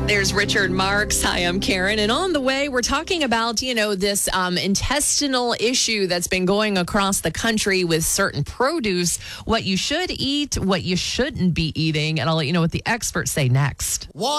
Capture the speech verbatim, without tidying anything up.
There's Richard Marks. Hi, I'm Karen. And on the way, we're talking about, you know, this um, intestinal issue that's been going across the country with certain produce, what you should eat, what you shouldn't be eating. And I'll let you know what the experts say next.